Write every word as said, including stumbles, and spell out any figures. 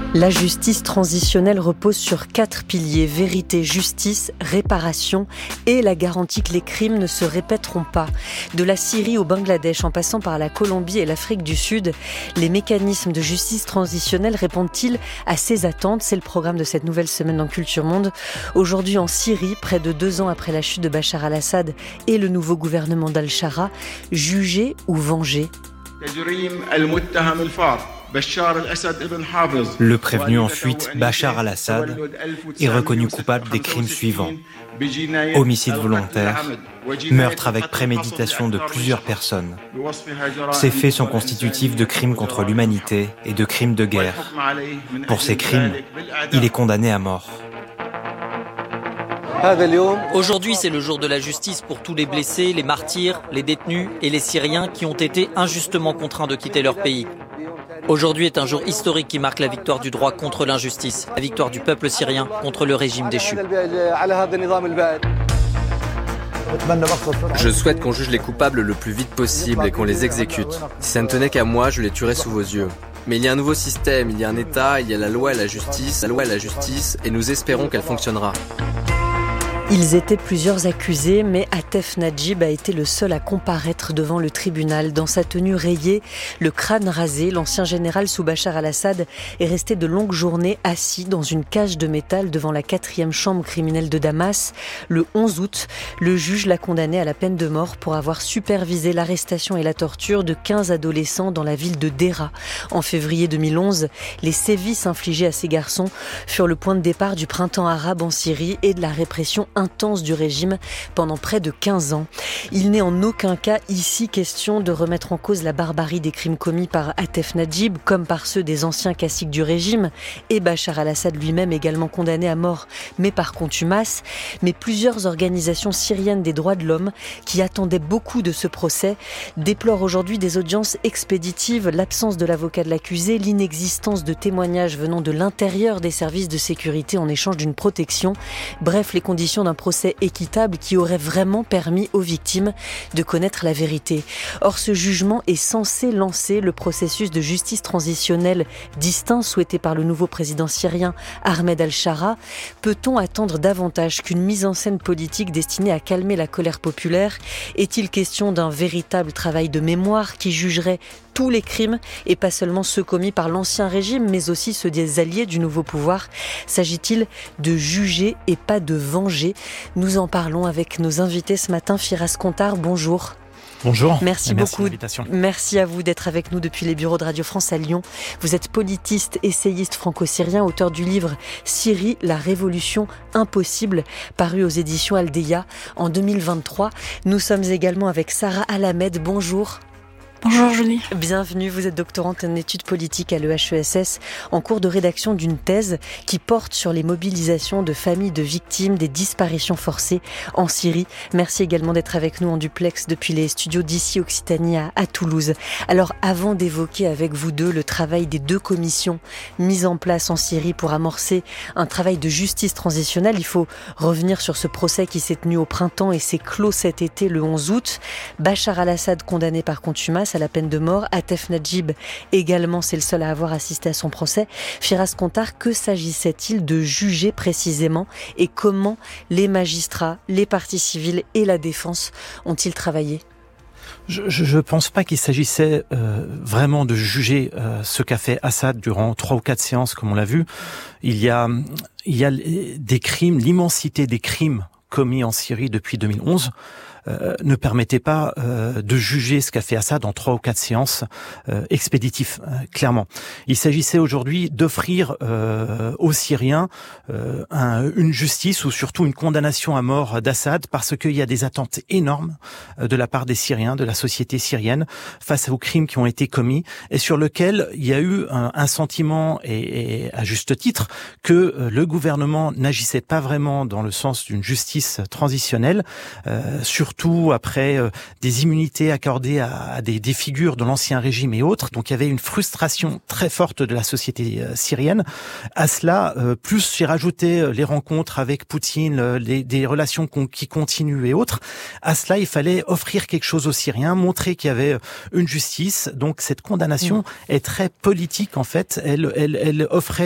La justice transitionnelle repose sur quatre piliers: vérité, justice, réparation et la garantie que les crimes ne se répéteront pas. De la Syrie au Bangladesh, en passant par la Colombie et l'Afrique du Sud, les mécanismes de justice transitionnelle répondent-ils à ces attentes? C'est le programme de cette nouvelle semaine dans Culture Monde. Aujourd'hui en Syrie, près de deux ans après la chute de Bachar al-Assad et le nouveau gouvernement d'Al-Shara, juger ou venger? Le prévenu en fuite, Bachar al-Assad, est reconnu coupable des crimes suivants: homicide volontaire, meurtre avec préméditation de plusieurs personnes. Ces faits sont constitutifs de crimes contre l'humanité et de crimes de guerre. Pour ces crimes, il est condamné à mort. Aujourd'hui, c'est le jour de la justice pour tous les blessés, les martyrs, les détenus et les Syriens qui ont été injustement contraints de quitter leur pays. Aujourd'hui est un jour historique qui marque la victoire du droit contre l'injustice, la victoire du peuple syrien contre le régime déchu. Je souhaite qu'on juge les coupables le plus vite possible et qu'on les exécute. Si ça ne tenait qu'à moi, je les tuerais sous vos yeux. Mais il y a un nouveau système, il y a un État, il y a la loi et la justice, la loi et la justice, et nous espérons qu'elle fonctionnera. Ils étaient plusieurs accusés, mais Atef Najib a été le seul à comparaître devant le tribunal. Dans sa tenue rayée, le crâne rasé, l'ancien général sous Bachar al-Assad est resté de longues journées assis dans une cage de métal devant la quatrième chambre criminelle de Damas. Le onze août, le juge l'a condamné à la peine de mort pour avoir supervisé l'arrestation et la torture de quinze adolescents dans la ville de Dera. En février deux mille onze, les sévices infligés à ces garçons furent le point de départ du printemps arabe en Syrie et de la répression intense du régime pendant près de quinze ans. Il n'est en aucun cas ici question de remettre en cause la barbarie des crimes commis par Atef Najib, comme par ceux des anciens caciques du régime, et Bachar al-Assad lui-même également condamné à mort, mais par contumace. Mais plusieurs organisations syriennes des droits de l'homme, qui attendaient beaucoup de ce procès, déplorent aujourd'hui des audiences expéditives, l'absence de l'avocat de l'accusé, l'inexistence de témoignages venant de l'intérieur des services de sécurité en échange d'une protection. Bref, les conditions d'un procès équitable qui aurait vraiment permis aux victimes de connaître la vérité. Or, ce jugement est censé lancer le processus de justice transitionnelle distinct souhaité par le nouveau président syrien Ahmed al-Shara. Peut-on attendre davantage qu'une mise en scène politique destinée à calmer la colère populaire? Est-il question d'un véritable travail de mémoire qui jugerait tous les crimes et pas seulement ceux commis par l'ancien régime, mais aussi ceux des alliés du nouveau pouvoir? S'agit-il de juger et pas de venger? Nous en parlons avec nos invités ce matin. Firas Contar, bonjour. Bonjour. Merci, merci beaucoup. Merci à vous d'être avec nous depuis les bureaux de Radio France à Lyon. Vous êtes politiste, essayiste franco-syrien, auteur du livre Syrie, la révolution impossible, paru aux éditions Aldeia en deux mille vingt-trois. Nous sommes également avec Sarah Al-Hamed. Bonjour. Bonjour Julie. Bienvenue, vous êtes doctorante en études politiques à l'E H E S S, en cours de rédaction d'une thèse qui porte sur les mobilisations de familles de victimes des disparitions forcées en Syrie. Merci également d'être avec nous en duplex depuis les studios d'ici Occitanie à, à Toulouse. Alors, avant d'évoquer avec vous deux le travail des deux commissions mises en place en Syrie pour amorcer un travail de justice transitionnelle, il faut revenir sur ce procès qui s'est tenu au printemps et s'est clos cet été le onze août. Bachar al-Assad condamné par contumace à la peine de mort. Atef Najib également, c'est le seul à avoir assisté à son procès. Firas Contar, que s'agissait-il de juger précisément et comment les magistrats, les parties civiles et la défense ont-ils travaillé ? Je ne pense pas qu'il s'agissait euh, vraiment de juger euh, ce qu'a fait Assad durant trois ou quatre séances, comme on l'a vu. Il y a, il y a des crimes, l'immensité des crimes commis en Syrie depuis deux mille onze. Euh, ne permettait pas euh, de juger ce qu'a fait Assad en trois ou quatre séances euh, expéditives, euh, clairement. Il s'agissait aujourd'hui d'offrir euh, aux Syriens euh, un, une justice ou surtout une condamnation à mort d'Assad parce qu'il y a des attentes énormes euh, de la part des Syriens, de la société syrienne, face aux crimes qui ont été commis et sur lequel il y a eu un, un sentiment, et, et à juste titre, que euh, le gouvernement n'agissait pas vraiment dans le sens d'une justice transitionnelle, euh, surtout Surtout après euh, des immunités accordées à, à des, des figures de l'ancien régime et autres. Donc il y avait une frustration très forte de la société euh, syrienne. À cela, euh, plus j'ai rajouté euh, les rencontres avec Poutine, euh, les, des relations con, qui continuent et autres. À cela, il fallait offrir quelque chose aux Syriens, montrer qu'il y avait une justice. Donc cette condamnation mmh. est très politique en fait. Elle, elle, elle offrait